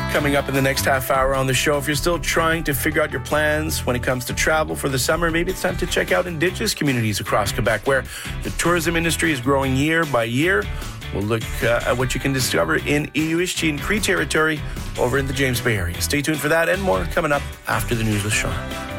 Coming up in the next half hour on the show, if you're still trying to figure out your plans when it comes to travel for the summer, maybe it's time to check out Indigenous communities across Quebec, where the tourism industry is growing year by year. We'll look at what you can discover in Inuit and Cree territory over in the James Bay area. Stay tuned for that and more coming up after the news with Sean.